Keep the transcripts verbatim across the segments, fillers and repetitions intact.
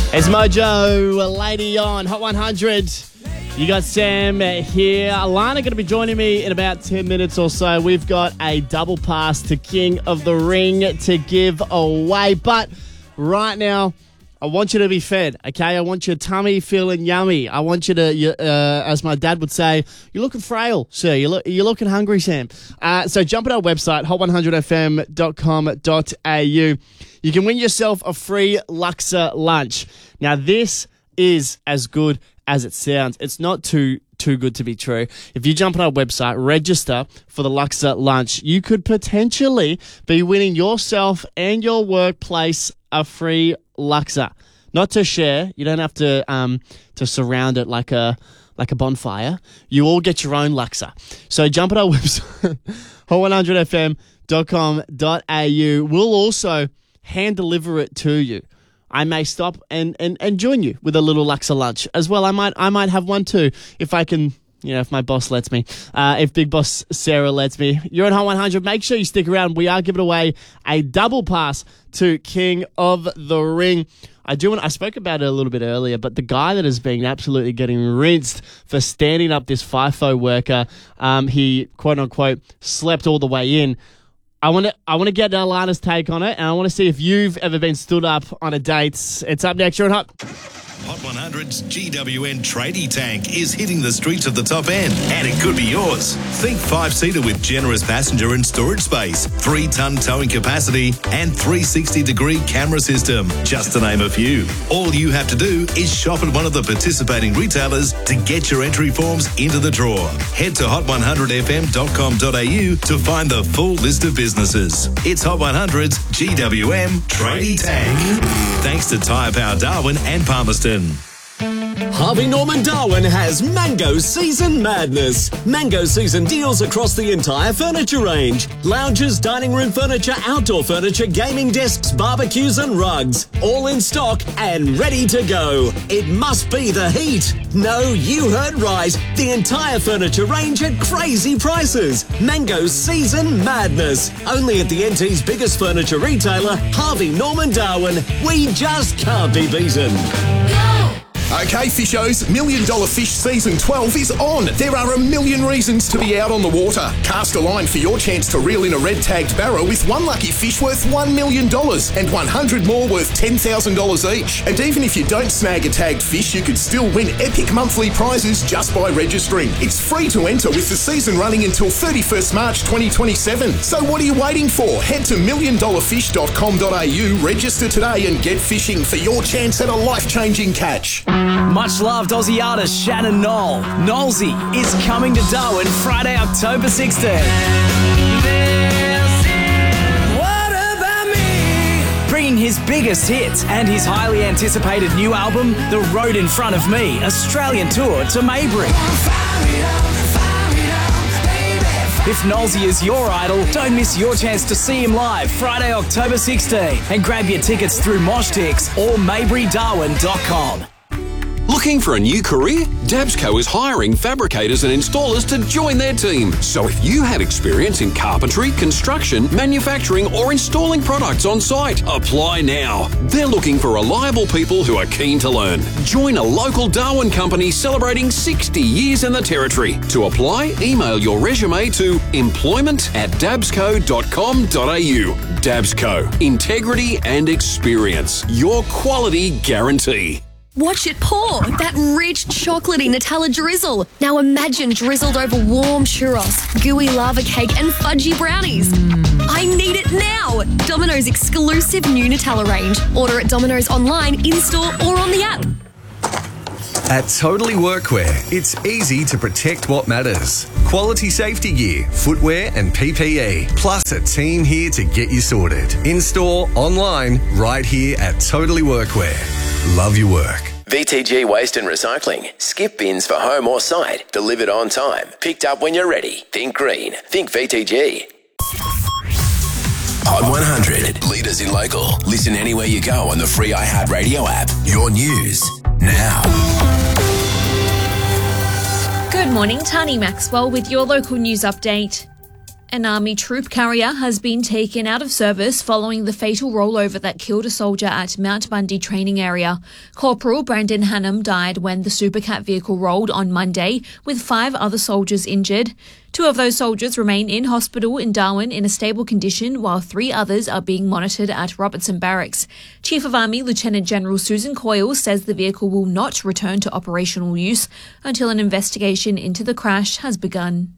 It's Mojo, Lady on Hot one hundred. You got Sam here. Alana going to be joining me in about ten minutes or so. We've got a double pass to King of the Ring to give away. But right now, I want you to be fed, okay? I want your tummy feeling yummy. I want you to, uh, as my dad would say, you're looking frail, sir. You're, lo- you're looking hungry, Sam. Uh, so jump on our website, hot one hundred f m dot com dot a u. You can win yourself a free Luxor lunch. Now, this is as good as it sounds. It's not too too good to be true. If you jump on our website, register for the Luxor lunch, you could potentially be winning yourself and your workplace a free Luxor. Not to share. You don't have to um to surround it like a like a bonfire. You all get your own Luxor. So jump on our website, hot one hundred f m dot com dot a u. We'll also hand deliver it to you. I may stop and, and, and join you with a little Luxor lunch as well. I might I might have one too if I can, you know, if my boss lets me, uh, if Big Boss Sarah lets me. You're on Hot one hundred. Make sure you stick around. We are giving away a double pass to King of the Ring. I do want, I spoke about it a little bit earlier, but the guy that has been absolutely getting rinsed for standing up this FIFO worker, um, he quote unquote slept all the way in. I want to I want to get Alana's take on it, and I want to see if you've ever been stood up on a date. It's up next. You're on Hot. Hot one hundred's G W N tradie tank is hitting the streets of the top end, and it could be yours. Think five-seater with generous passenger and storage space, three-ton towing capacity, and three sixty degree camera system, just to name a few. All you have to do is shop at one of the participating retailers to get your entry forms into the draw. Head to hot one hundred f m dot com dot a u to find the full list of businesses. It's Hot one hundred's G W M tradie tank. Thanks to Tyre Power Darwin and Palmerston. Harvey Norman Darwin has Mango Season Madness. Mango Season deals across the entire furniture range. Lounges, dining room furniture, outdoor furniture, gaming desks, barbecues and rugs. All in stock and ready to go. It must be the heat. No, you heard right. The entire furniture range at crazy prices. Mango Season Madness. Only at the N T's biggest furniture retailer, Harvey Norman Darwin. We just can't be beaten. Okay, Fishos, Million Dollar Fish Season twelve is on. There are a million reasons to be out on the water. Cast a line for your chance to reel in a red-tagged barrow with one lucky fish worth one million dollars and one hundred more worth ten thousand dollars each. And even if you don't snag a tagged fish, you could still win epic monthly prizes just by registering. It's free to enter with the season running until thirty-first March twenty twenty-seven. So what are you waiting for? Head to million dollar fish dot com dot a u, register today and get fishing for your chance at a life-changing catch. Much loved Aussie artist Shannon Knoll. Knowlesy is coming to Darwin Friday, October sixteenth. What about me? Bringing his biggest hits and his highly anticipated new album, The Road in Front of Me, Australian tour to Maybury. If Knowlesy is your idol, don't miss your chance to see him live Friday, October sixteenth, and grab your tickets through Moshtix or maybury darwin dot com. Looking for a new career? Dabsco is hiring fabricators and installers to join their team. So if you have experience in carpentry, construction, manufacturing or installing products on site, apply now. They're looking for reliable people who are keen to learn. Join a local Darwin company celebrating sixty years in the Territory. To apply, email your resume to employment at dabsco dot com dot a u. Dabsco. Integrity and experience. Your quality guarantee. Watch it pour, that rich chocolatey Nutella drizzle. Now imagine drizzled over warm churros, gooey lava cake and fudgy brownies. Mm. I need it now. Domino's exclusive new Nutella range. Order at Domino's online, in-store or on the app. At Totally Workwear, it's easy to protect what matters. Quality safety gear, footwear and P P E, plus a team here to get you sorted. In-store, online, right here at Totally Workwear. Love your work. V T G Waste and Recycling. Skip bins for home or site. Delivered on time. Picked up when you're ready. Think green. Think V T G. Hot one hundred. Leaders in local. Listen anywhere you go on the free iHeartRadio app. Your news now. Good morning, Tani Maxwell with your local news update. An Army troop carrier has been taken out of service following the fatal rollover that killed a soldier at Mount Bundy training area. Corporal Brandon Hannum died when the Supercat vehicle rolled on Monday, with five other soldiers injured. Two of those soldiers remain in hospital in Darwin in a stable condition, while three others are being monitored at Robertson Barracks. Chief of Army Lieutenant General Susan Coyle says the vehicle will not return to operational use until an investigation into the crash has begun.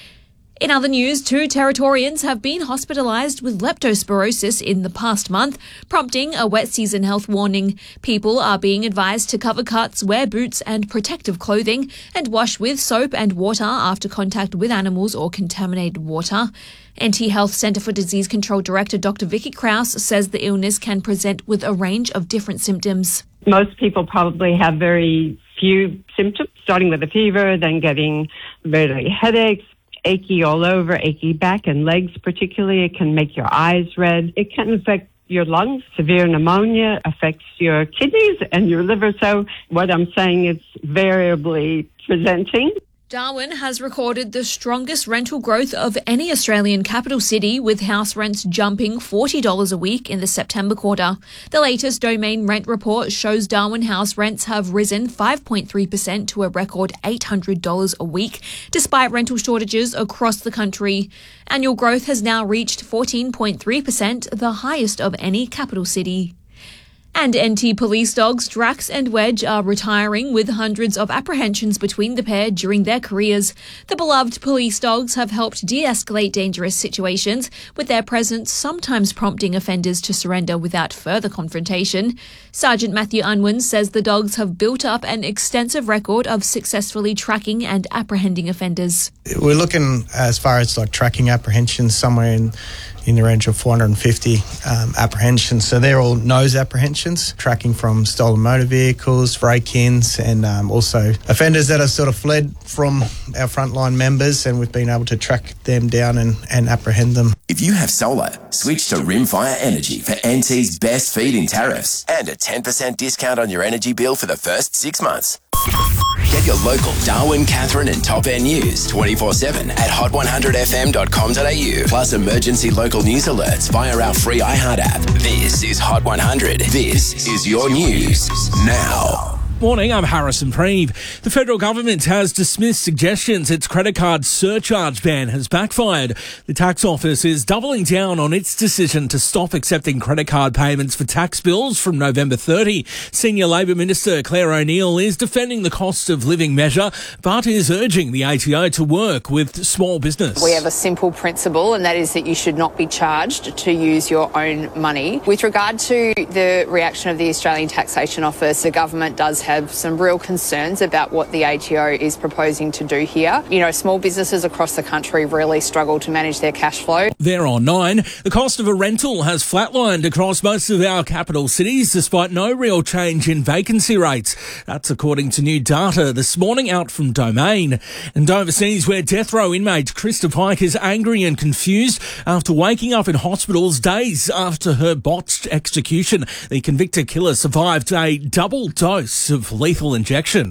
In other news, two Territorians have been hospitalised with leptospirosis in the past month, prompting a wet season health warning. People are being advised to cover cuts, wear boots and protective clothing, and wash with soap and water after contact with animals or contaminated water. N T Health Centre for Disease Control Director Doctor Vicky Krause says the illness can present with a range of different symptoms. Most people probably have very few symptoms, starting with a fever, then getting very headaches, achy all over, achy back and legs particularly. It can make your eyes red. It can affect your lungs. Severe pneumonia affects your kidneys and your liver. So what I'm saying is variably presenting. Darwin has recorded the strongest rental growth of any Australian capital city, with house rents jumping forty dollars a week in the September quarter. The latest Domain Rent report shows Darwin house rents have risen five point three percent to a record eight hundred dollars a week, despite rental shortages across the country. Annual growth has now reached fourteen point three percent, the highest of any capital city. And N T police dogs Drax and Wedge are retiring, with hundreds of apprehensions between the pair during their careers. The beloved police dogs have helped de-escalate dangerous situations, with their presence sometimes prompting offenders to surrender without further confrontation. Sergeant Matthew Unwin says the dogs have built up an extensive record of successfully tracking and apprehending offenders. We're looking, as far as like tracking apprehensions, somewhere in in the range of four hundred fifty um, apprehensions. So they're all nose apprehensions, tracking from stolen motor vehicles, break-ins, and um, also offenders that have sort of fled from our frontline members, and we've been able to track them down and, and apprehend them. If you have solar, switch to Rimfire Energy for N T's best feed-in tariffs and a ten percent discount on your energy bill for the first six months. Get your local Darwin, Catherine and Top End news twenty-four seven at hot one hundred f m dot com dot a u, plus emergency local news alerts via our free iHeart app. This is Hot one hundred. This is your news now. Morning, I'm Harrison Preeve. The federal government has dismissed suggestions its credit card surcharge ban has backfired. The tax office is doubling down on its decision to stop accepting credit card payments for tax bills from November thirtieth. Senior Labor Minister Claire O'Neill is defending the cost of living measure, but is urging the A T O to work with small business. We have a simple principle, and that is that you should not be charged to use your own money. With regard to the reaction of the Australian Taxation Office, the government does have some real concerns about what the A T O is proposing to do here. You know, small businesses across the country really struggle to manage their cash flow. There on nine, the cost of a rental has flatlined across most of our capital cities despite no real change in vacancy rates. That's according to new data this morning out from Domain. And overseas, where death row inmate Krista Pike is angry and confused after waking up in hospitals days after her botched execution. The convicted killer survived a double dose of lethal injection.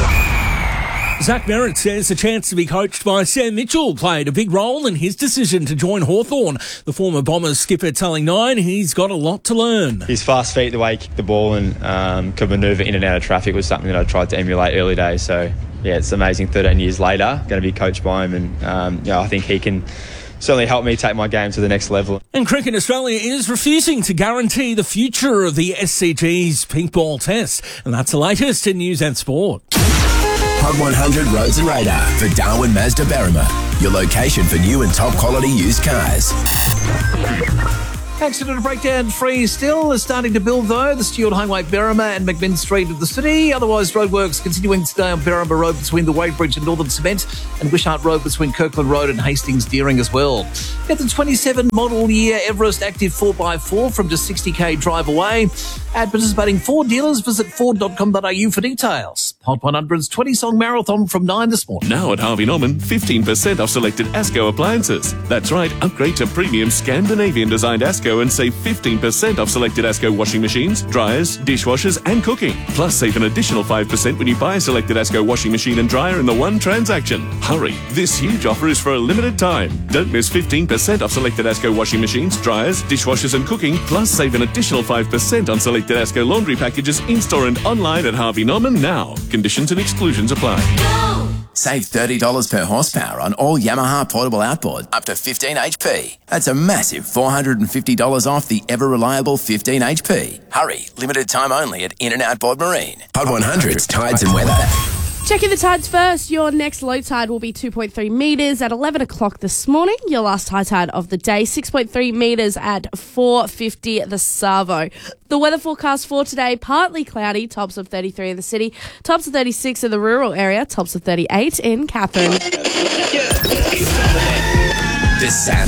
Zach Merritt says the chance to be coached by Sam Mitchell played a big role in his decision to join Hawthorn. The former Bombers skipper telling Nine he's got a lot to learn. His fast feet, the way he kicked the ball and um, could manoeuvre in and out of traffic was something that I tried to emulate early days. So, yeah, it's amazing thirteen years later, going to be coached by him, and um, you know, I think he can certainly helped me take my game to the next level. And Cricket Australia is refusing to guarantee the future of the S C G's pink ball test. And that's the latest in news and sport. Hot one hundred Roads and Radar for Darwin Mazda Berrima, your location for new and top quality used cars. Accident breakdown free still is starting to build though. The Stewart Highway, Berrima and McMinn Street of the city. Otherwise, roadworks continuing today on Berrima Road between the Wade Bridge and Northern Cement, and Wishart Road between Kirkland Road and Hastings Deering as well. Get the twenty-seven model year Everest Active four by four from just sixty k drive away. At participating Ford dealers, visit ford dot com dot a u for details. Hot one hundred's twenty-song marathon from nine this morning. Now at Harvey Norman, fifteen percent off selected Asco appliances. That's right, upgrade to premium Scandinavian-designed Asco and save fifteen percent off selected Asco washing machines, dryers, dishwashers and cooking. Plus, save an additional five percent when you buy a selected Asco washing machine and dryer in the one transaction. Hurry, this huge offer is for a limited time. Don't miss fifteen percent off selected Asco washing machines, dryers, dishwashers and cooking. Plus, save an additional five percent on selected Asco laundry packages in-store and online at Harvey Norman now. Conditions and exclusions apply. Save thirty dollars per horsepower on all Yamaha portable outboard up to fifteen H P. That's a massive four hundred fifty dollars off the ever-reliable fifteen H P. Hurry, limited time only at In and Outboard Marine. Hot one hundred's Tides and Weather. Checking the tides first. Your next low tide will be two point three metres at eleven o'clock this morning. Your last high tide of the day, six point three metres at four fifty the Savo. The weather forecast for today, partly cloudy, tops of thirty-three in the city, tops of thirty-six in the rural area, tops of thirty-eight in Katherine. The